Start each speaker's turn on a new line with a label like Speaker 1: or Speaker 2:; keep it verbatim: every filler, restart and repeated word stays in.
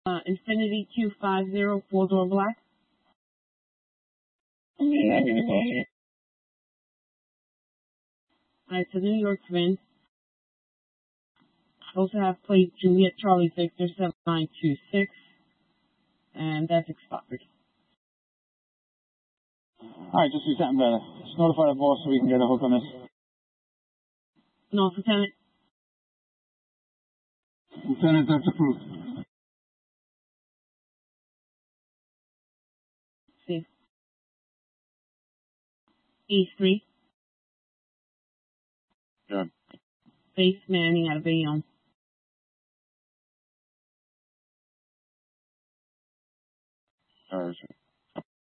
Speaker 1: Uh, Infinity Q five zero, four-door black. Alright, so New York VIN. Also have plate Juliet Charlie Victor seven nine two six, and that's expired.
Speaker 2: Alright, just do something better. Just notify the boss so we can get a hook on this.
Speaker 1: No, Lieutenant.
Speaker 2: Lieutenant, that's approved.
Speaker 1: See. E three.
Speaker 2: Good.
Speaker 1: Base Manning out of Bayonne.
Speaker 2: Alright.